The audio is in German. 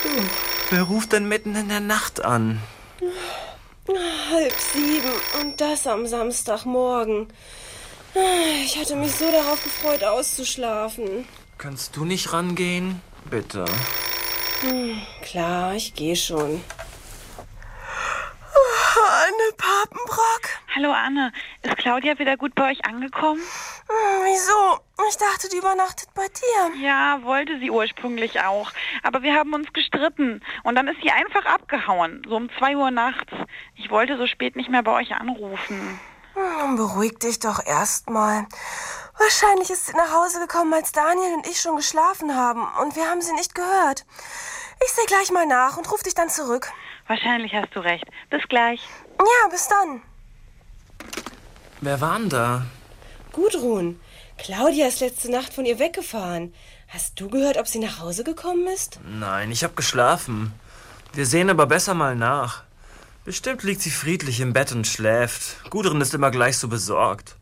Wer ruft denn mitten in der Nacht an? 6:30 und das am Samstagmorgen. Ich hatte mich so darauf gefreut, auszuschlafen. Kannst du nicht rangehen? Bitte. Klar, ich gehe schon. Anne Papenbrock. Hallo Anne, ist Claudia wieder gut bei euch angekommen? Wieso? Ich dachte, die übernachtet bei dir. Ja, wollte sie ursprünglich auch. Aber wir haben uns gestritten. Und dann ist sie einfach abgehauen. So um 2 Uhr nachts. Ich wollte so spät nicht mehr bei euch anrufen. Beruhig dich doch erstmal. Wahrscheinlich ist sie nach Hause gekommen, als Daniel und ich schon geschlafen haben. Und wir haben sie nicht gehört. Ich sehe gleich mal nach und rufe dich dann zurück. Wahrscheinlich hast du recht. Bis gleich. Ja, bis dann. Wer war denn da? Gudrun, Claudia ist letzte Nacht von ihr weggefahren. Hast du gehört, ob sie nach Hause gekommen ist? Nein, ich hab geschlafen. Wir sehen aber besser mal nach. Bestimmt liegt sie friedlich im Bett und schläft. Gudrun ist immer gleich so besorgt.